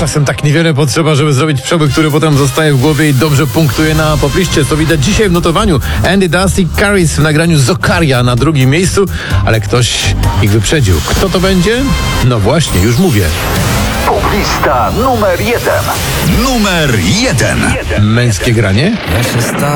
Czasem tak niewiele potrzeba, żeby zrobić przebój, który potem zostaje w głowie i dobrze punktuje na popliście. Co widać dzisiaj w notowaniu. Andy Dusty Caris w nagraniu Zokaria na drugim miejscu, ale ktoś ich wyprzedził. Kto to będzie? No właśnie, już mówię. Poplista numer 1. Numer 1. Męskie granie?